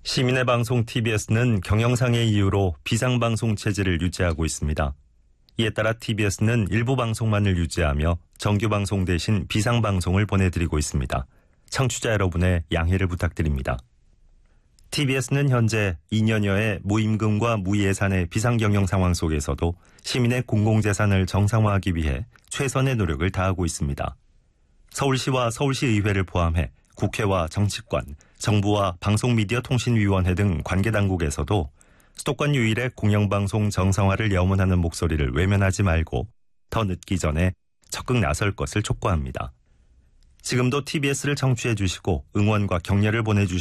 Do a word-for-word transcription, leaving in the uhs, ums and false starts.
시민의 방송 티비에스는 경영상의 이유로 비상방송 체제를 유지하고 있습니다. 이에 따라 티비에스는 일부 방송만을 유지하며 정규방송 대신 비상방송을 보내드리고 있습니다. 청취자 여러분의 양해를 부탁드립니다. 티비에스는 현재 이 년여의 무임금과 무예산의 비상경영 상황 속에서도 시민의 공공재산을 정상화하기 위해 최선의 노력을 다하고 있습니다. 서울시와 서울시의회를 포함해 국회와 정치권, 정부와 방송미디어통신위원회 등 관계당국에서도 수도권 유일의 공영방송 정상화를 염원하는 목소리를 외면하지 말고 더 늦기 전에 적극 나설 것을 촉구합니다. 지금도 티비에스를 청취해 주시고 응원과 격려를 보내주시기